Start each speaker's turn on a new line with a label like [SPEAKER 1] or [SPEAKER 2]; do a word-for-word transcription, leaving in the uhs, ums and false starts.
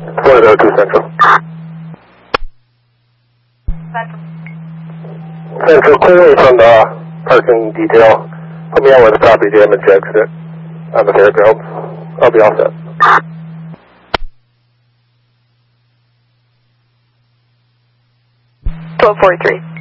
[SPEAKER 1] four oh two Central. Central, clear me from the parking detail. Put me on where the property damage exit on the fairgrounds. I'll be all set.
[SPEAKER 2] twelve forty-three.